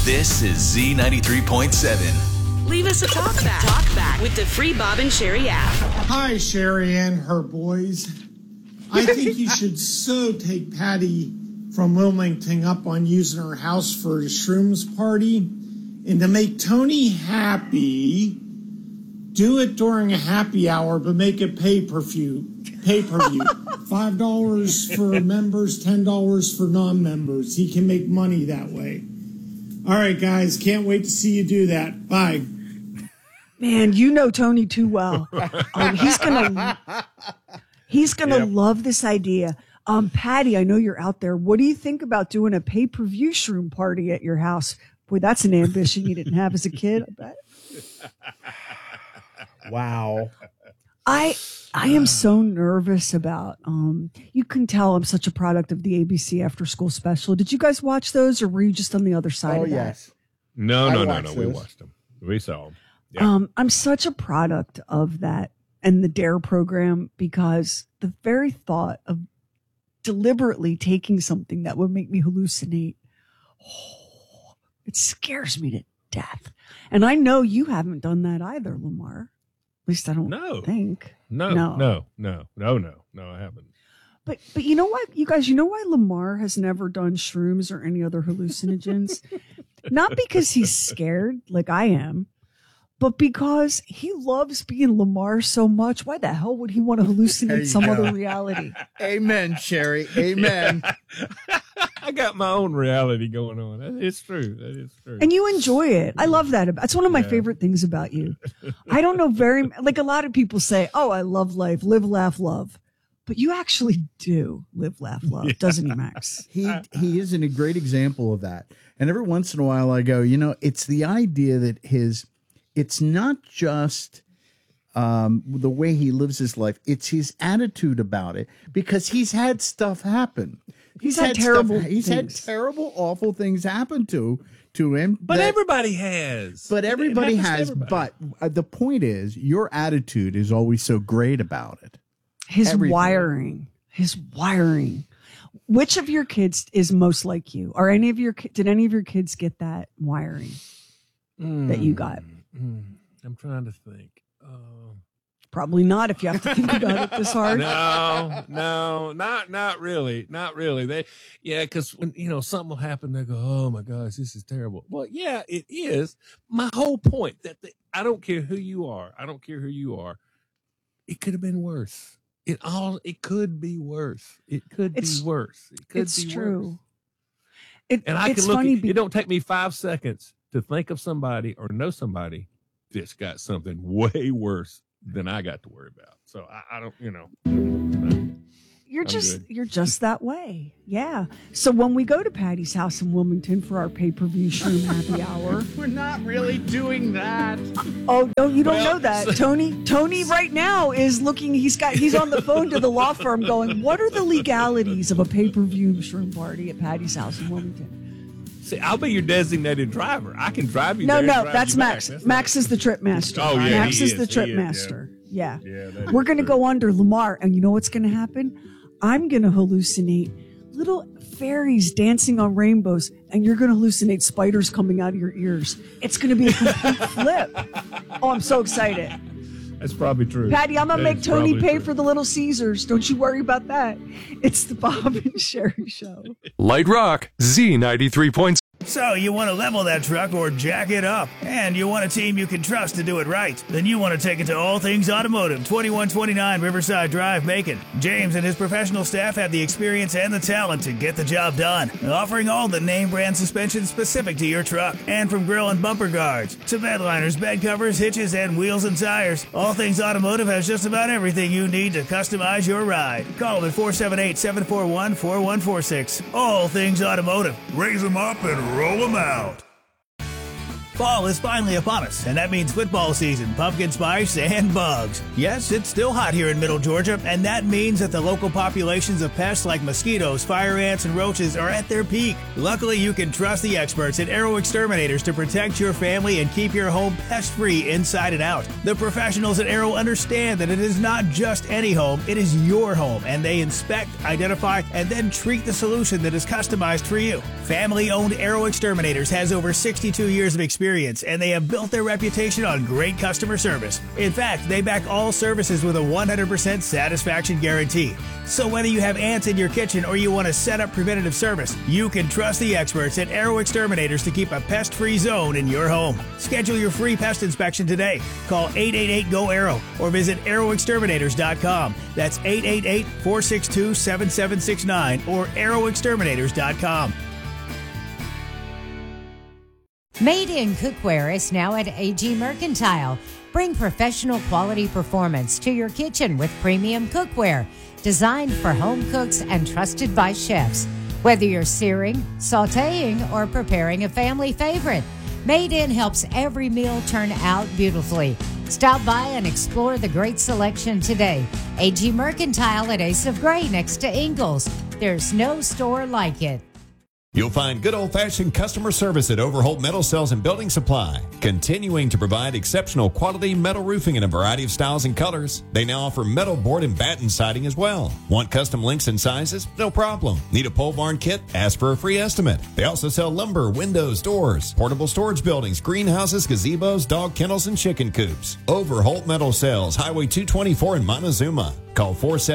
This is Z93.7. Leave us a talk back with the free Bob and Sherry app. Hi, Sherry and her boys. I think you should so take Patty from Wilmington up on using her house for a shrooms party. And to make Tony happy, do it during a happy hour, but make it pay-per-view. $5 for members, $10 for non-members. He can make money that way. All right, guys, can't wait to see you do that. Bye. Man, you know Tony too well. He's gonna love this idea. Patty, I know you're out there. What do you think about doing a pay-per-view shroom party at your house? Boy, that's an ambition you didn't have as a kid, I bet. Wow. I am so nervous about, you can tell I'm such a product of the ABC After School Special. Did you guys watch those, or were you just on the other side of that? Yes. No. We watched them. We saw them. Yeah. I'm such a product of that and the DARE program, because the very thought of deliberately taking something that would make me hallucinate, it scares me to death. And I know you haven't done that either, Lamar. At least I don't think. No, I haven't. But you know what, you guys, you know why Lamar has never done shrooms or any other hallucinogens? Not because he's scared like I am, but because he loves being Lamar so much. Why the hell would he want to hallucinate some other reality? Amen, Sherry. Amen. I got my own reality going on. It's true. That is true. And you enjoy it. I love that. That's one of my favorite things about you. I don't know like a lot of people say, oh, I love life, live, laugh, love. But you actually do live, laugh, love, doesn't he, Max? He is a great example of that. And every once in a while I go, it's the idea that it's not just the way he lives his life. It's his attitude about it, because he's had stuff happen. He's had terrible, awful things happen to him. But everybody has. But everybody has. But the point is, your attitude is always so great about it. His wiring. Which of your kids is most like you? Or did any of your kids get that wiring that you got? I'm trying to think. Probably not, if you have to think about it this hard. No, not really. Not really. Because when, something will happen, they go, oh my gosh, this is terrible. Well, yeah, it is. My whole point that I don't care who you are. It could have been worse. It could be worse. It's true. And I can look it don't take me 5 seconds to think of somebody or know somebody that's got something way worse than I got to worry about. So I don't, You're just that way. Yeah. So when we go to Patty's house in Wilmington for our pay-per-view shroom happy hour. We're not really doing that. Oh, no, you don't know that. Tony right now is looking, he's on the phone to the law firm going, what are the legalities of a pay-per-view shroom party at Patty's house in Wilmington? See, I'll be your designated driver. I can drive you there. No, that's Max. Max is the trip master. Oh, yeah. Max is the trip master. Yeah. We're going to go under Lamar, and you know what's going to happen? I'm going to hallucinate little fairies dancing on rainbows, and you're going to hallucinate spiders coming out of your ears. It's going to be a complete flip. Oh, I'm so excited. That's probably true. Patty, I'm going to make Tony pay for the Little Caesars. Don't you worry about that. It's the Bob and Sherry Show. Light Rock, Z93.7. So you want to level that truck or jack it up, and you want a team you can trust to do it right. Then you want to take it to All Things Automotive, 2129 Riverside Drive, Macon. James and his professional staff have the experience and the talent to get the job done, offering all the name brand suspension specific to your truck. And from grill and bumper guards to bed liners, bed covers, hitches, and wheels and tires, All Things Automotive has just about everything you need to customize your ride. Call them at 478-741-4146. All Things Automotive. Raise them up and roll them out. Fall is finally upon us, and that means football season, pumpkin spice, and bugs. Yes, it's still hot here in Middle Georgia, and that means that the local populations of pests like mosquitoes, fire ants, and roaches are at their peak. Luckily, you can trust the experts at Arrow Exterminators to protect your family and keep your home pest-free inside and out. The professionals at Arrow understand that it is not just any home, it is your home, and they inspect, identify, and then treat the solution that is customized for you. Family-owned Arrow Exterminators has over 62 years of experience, and they have built their reputation on great customer service. In fact, they back all services with a 100% satisfaction guarantee. So whether you have ants in your kitchen or you want to set up preventative service, you can trust the experts at Arrow Exterminators to keep a pest-free zone in your home. Schedule your free pest inspection today. Call 888-GO-ARROW or visit arrowexterminators.com. That's 888-462-7769 or arrowexterminators.com. Made in Cookware is now at AG Mercantile. Bring professional quality performance to your kitchen with premium cookware designed for home cooks and trusted by chefs. Whether you're searing, sautéing, or preparing a family favorite, Made In helps every meal turn out beautifully. Stop by and explore the great selection today. AG Mercantile at Ace of Gray next to Ingalls. There's no store like it. You'll find good old-fashioned customer service at Overholt Metal Sales and Building Supply, continuing to provide exceptional quality metal roofing in a variety of styles and colors. They now offer metal board and batten siding as well. Want custom lengths and sizes? No problem. Need a pole barn kit? Ask for a free estimate. They also sell lumber, windows, doors, portable storage buildings, greenhouses, gazebos, dog kennels, and chicken coops. Overholt Metal Sales, Highway 224 in Montezuma. Call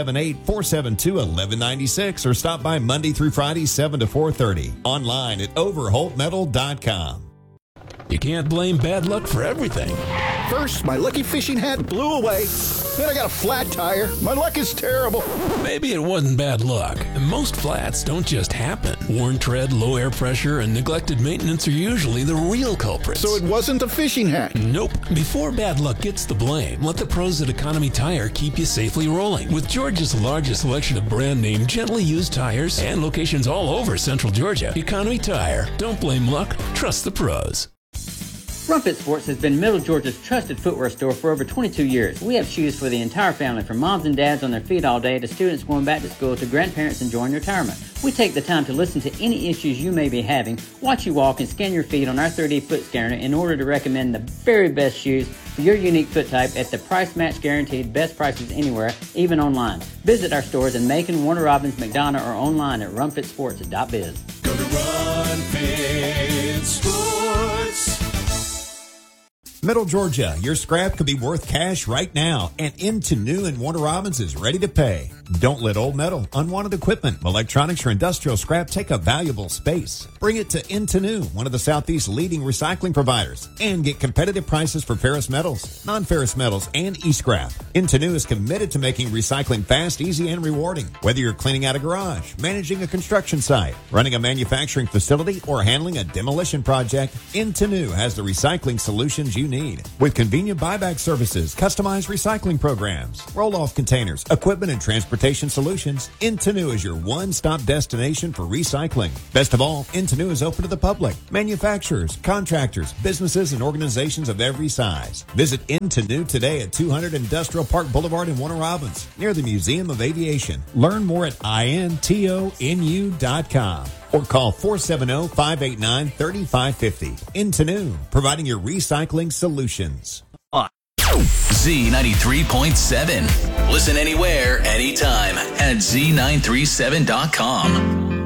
478-472-1196 or stop by Monday through Friday, 7 to 4:30. Online at overholtmetal.com. You can't blame bad luck for everything. First, my lucky fishing hat blew away. Then I got a flat tire. My luck is terrible. Maybe it wasn't bad luck. Most flats don't just happen. Worn tread, low air pressure, and neglected maintenance are usually the real culprits. So it wasn't a fishing hat? Nope. Before bad luck gets the blame, let the pros at Economy Tire keep you safely rolling. With Georgia's largest selection of brand name, gently used tires and locations all over Central Georgia, Economy Tire. Don't blame luck. Trust the pros. Rumpet Sports has been Middle Georgia's trusted footwear store for over 22 years. We have shoes for the entire family, from moms and dads on their feet all day to students going back to school to grandparents enjoying retirement. We take the time to listen to any issues you may be having, watch you walk, and scan your feet on our 3D foot scanner in order to recommend the very best shoes for your unique foot type at the price match guaranteed best prices anywhere, even online. Visit our stores in Macon, Warner Robins, McDonough, or online at rumpetsports.biz. Go to Rumpet Sports. Middle Georgia, your scrap could be worth cash right now, and Into New in Warner Robins is ready to pay. Don't let old metal, unwanted equipment, electronics, or industrial scrap take up valuable space. Bring it to Into New, one of the Southeast's leading recycling providers, and get competitive prices for ferrous metals, non-ferrous metals, and e-scrap. Into New is committed to making recycling fast, easy, and rewarding. Whether you're cleaning out a garage, managing a construction site, running a manufacturing facility, or handling a demolition project, Into New has the recycling solutions you need. With convenient buyback services, customized recycling programs, roll-off containers, equipment, and transportation solutions, Into New is your one-stop destination for recycling. Best of all, Into New is open to the public, manufacturers, contractors, businesses, and organizations of every size. Visit Into New today at 200 Industrial Park Boulevard in Warner Robins, near the Museum of Aviation. Learn more at intonu.com. Or call 470-589-3550. Into New, providing your recycling solutions. Z93.7. Listen anywhere, anytime at Z937.com.